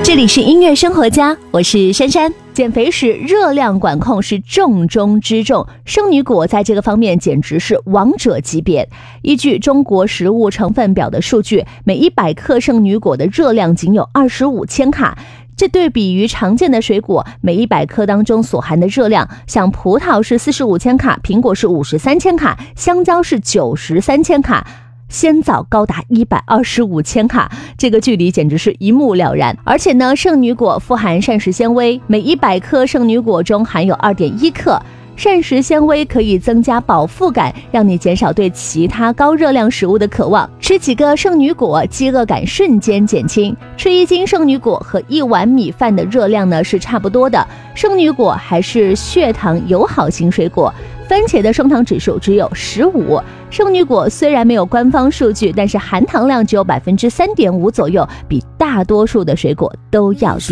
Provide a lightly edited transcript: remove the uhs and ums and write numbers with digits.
这里是音乐生活家，我是珊珊。减肥时热量管控是重中之重，圣女果在这个方面简直是王者级别。依据中国食物成分表的数据，每100克圣女果的热量仅有25千卡。这对比于常见的水果，每100克当中所含的热量，像葡萄是45千卡，苹果是53千卡，香蕉是93千卡，鲜枣高达125千卡，这个距离简直是一目了然。而且呢，圣女果富含膳食纤维，每100克圣女果中含有2.1克。膳食纤维可以增加饱腹感，让你减少对其他高热量食物的渴望。吃几个圣女果，饥饿感瞬间减轻。吃1斤圣女果和1碗米饭的热量呢是差不多的。圣女果还是血糖友好型水果，番茄的升糖指数只有15。圣女果虽然没有官方数据，但是含糖量只有3.5%左右，比大多数的水果都要低。